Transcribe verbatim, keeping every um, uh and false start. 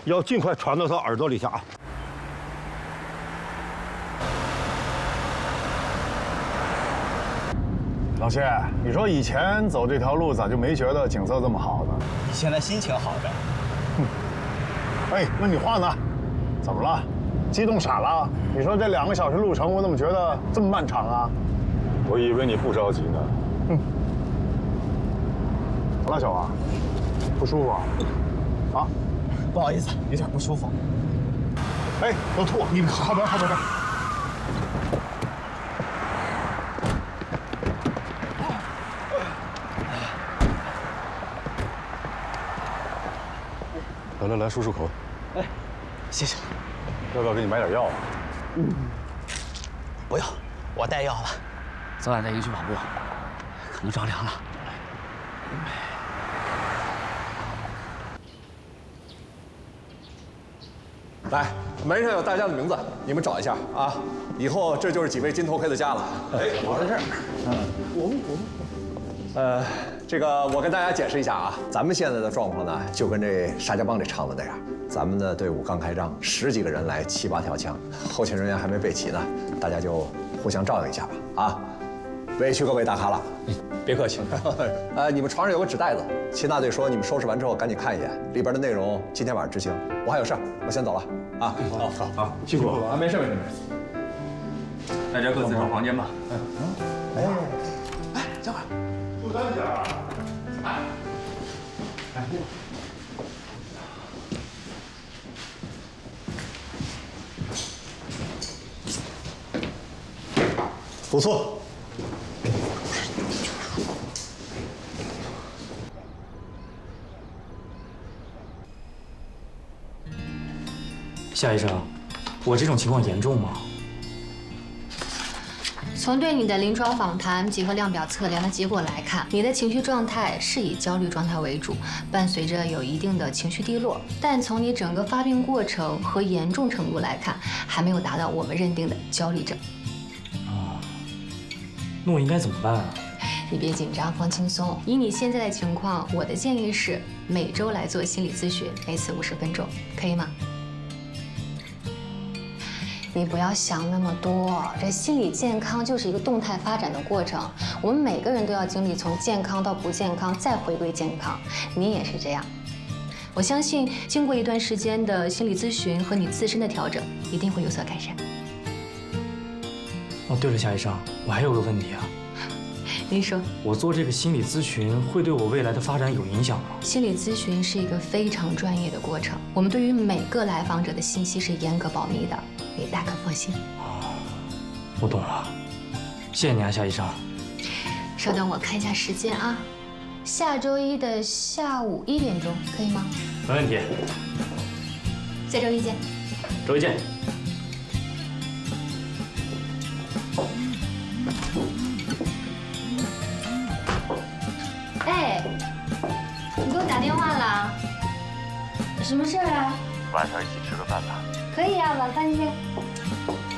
要尽快传到他耳朵里去啊！ 老谢，你说以前走这条路咋就没觉得景色这么好呢？ 你现在心情好呗？ 哼。哎，问你话呢？怎么了？激动傻了？你说这两个小时路程，我怎么觉得这么漫长啊？ 我以为你不着急呢。 哼。怎么了，小王？不舒服啊？啊？ 不好意思，有点不舒服。 哎，都吐！你们靠边，靠边边。 来来来，漱漱口。 哎，谢谢。 要不要给你买点药啊？ 嗯，不用，我带药了。昨晚在营区跑步，可能着凉了。 来，门上有大家的名字，你们找一下啊。以后这就是几位金头黑的家了。哎，我在这儿。嗯，我们我们。呃，这个我跟大家解释一下啊，咱们现在的状况呢，就跟这沙家浜这厂子那样，咱们的队伍刚开张，十几个人来七八条枪，后勤人员还没备齐呢，大家就互相照应一下吧啊。委屈各位大咖了， 别客气。 呃，你们床上有个纸袋子，秦大队说你们收拾完之后赶紧看一眼，里边的内容今天晚上执行。我还有事儿，我先走了啊。 好好好， 辛苦了啊，没事没事没事。大家各自找房间吧。嗯嗯。哎哎，等会儿。 不单讲。哎。哎。 不错。 夏医生，我这种情况严重吗？ 从对你的临床访谈结合量表测量的结果来看，你的情绪状态是以焦虑状态为主，伴随着有一定的情绪低落。但从你整个发病过程和严重程度来看，还没有达到我们认定的焦虑症。 哦，那我应该怎么办啊？ 你别紧张，放轻松。以你现在的情况，我的建议是每周来做心理咨询，每次五十分钟，可以吗？你不要想那么多，这心理健康就是一个动态发展的过程，我们每个人都要经历从健康到不健康，再回归健康。你也是这样，我相信经过一段时间的心理咨询和你自身的调整，一定会有所改善。 哦，对了，夏医生，我还有个问题啊。 您说， 我做这个心理咨询会对我未来的发展有影响吗？ 心理咨询是一个非常专业的过程，我们对于每个来访者的信息是严格保密的，你大可放心。 哦，我懂了，谢谢你啊，夏医生。 稍等，我看一下时间啊，下周一的下午一点钟，可以吗？ 没问题。 下周一见。 周一见。 哎，你给我打电话了？什么事啊？ 晚上一起吃个饭吧。 可以啊，晚饭见。